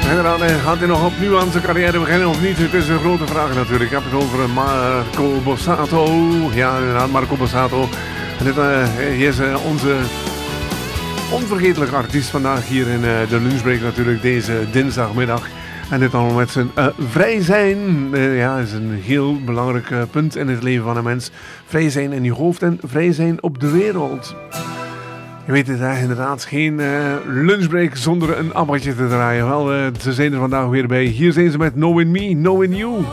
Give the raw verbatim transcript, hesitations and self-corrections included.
Inderdaad, gaat hij nog opnieuw aan zijn carrière beginnen of niet? Het is een grote vraag natuurlijk. Ik heb het over Marco Borsato. Ja, inderdaad, Marco Borsato. En dit uh, is uh, onze onvergetelijke artiest vandaag hier in uh, de lunchbreak natuurlijk deze dinsdagmiddag. En dit allemaal met zijn uh, vrij zijn. Uh, ja, is een heel belangrijk uh, punt in het leven van een mens. Vrij zijn in je hoofd en vrij zijn op de wereld. Je weet het, hè, inderdaad, geen uh, lunchbreak zonder een appeltje te draaien. Wel, uh, ze zijn er vandaag weer bij. Hier zijn ze met Knowing Me, Knowing You.